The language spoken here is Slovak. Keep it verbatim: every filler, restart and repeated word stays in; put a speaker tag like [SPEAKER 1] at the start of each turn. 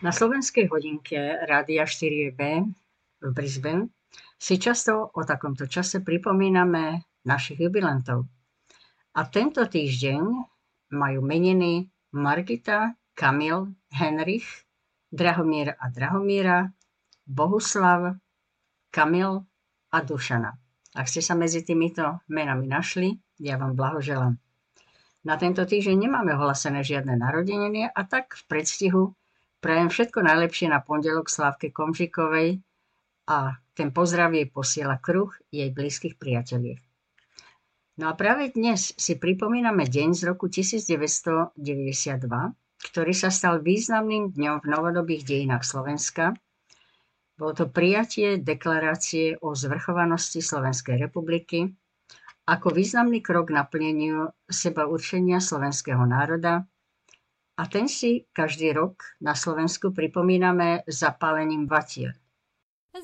[SPEAKER 1] Na slovenskej hodinke Rádia štyri bé v Brisbane si často o takomto čase pripomíname našich jubilantov. A tento týždeň majú meniny Margita, Kamil, Henrich, Drahomír a Drahomíra, Bohuslav, Kamil a Dušana. Ak ste sa medzi týmito menami našli, ja vám blahoželám. Na tento týždeň nemáme ohlasené žiadne narodeniny a tak v predstihu prajem všetko najlepšie na pondelok Slávke Komžikovej a ten pozdrav jej posiela kruh jej blízkych priateliek. No a práve dnes si pripomíname deň z roku devätnásťstodeväťdesiatdva, ktorý sa stal významným dňom v novodobých dejinách Slovenska. Bolo to prijatie deklarácie o zvrchovanosti Slovenskej republiky ako významný krok k naplneniu sebaurčenia slovenského národa, a ten si každý rok na Slovensku pripomíname zapálením vatier.